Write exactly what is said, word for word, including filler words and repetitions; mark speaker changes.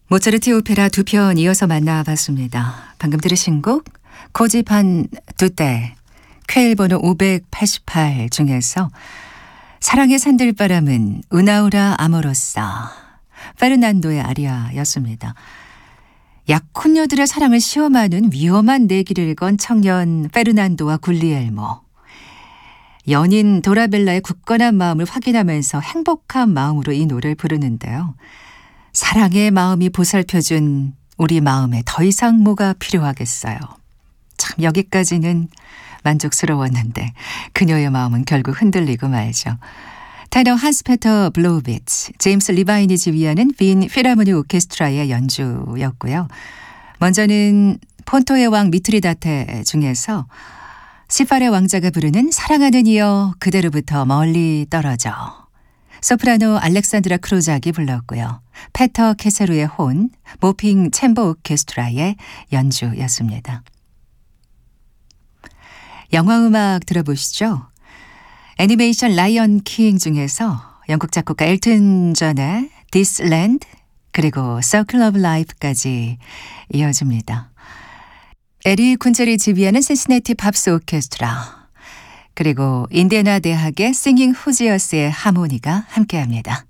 Speaker 1: 모차르트 오페라 두 편 이어서 만나봤습니다. 방금 들으신 곡 코지판 두떼 퀘일 번호 오백팔십팔 중에서 사랑의 산들바람은 우나우라 아모로사 페르난도의 아리아였습니다. 약혼녀들의 사랑을 시험하는 위험한 내기를 건 청년 페르난도와 굴리엘모. 연인 도라벨라의 굳건한 마음을 확인하면서 행복한 마음으로 이 노래를 부르는데요. 사랑의 마음이 보살펴준 우리 마음에 더 이상 뭐가 필요하겠어요. 참 여기까지는 만족스러웠는데 그녀의 마음은 결국 흔들리고 말죠. 테너 한스페터 블로우비츠, 제임스 리바인이 지휘하는 빈 필하모니 오케스트라의 연주였고요. 먼저는 폰토의 왕 미트리다테 중에서 시팔의 왕자가 부르는 사랑하는 이여 그대로부터 멀리 떨어져. 소프라노 알렉산드라 크로작이 불렀고요. 페터 케세루의 혼, 모핑 챔버 오케스트라의 연주였습니다. 영화음악 들어보시죠. 애니메이션 라이언 킹 중에서 영국 작곡가 엘튼 존의 This Land 그리고 Circle of Life까지 이어집니다. 에리 쿤젤이 지휘하는 신시내티 팝스 오케스트라 그리고 인디애나 대학의 싱잉 후지어스의 하모니가 함께합니다.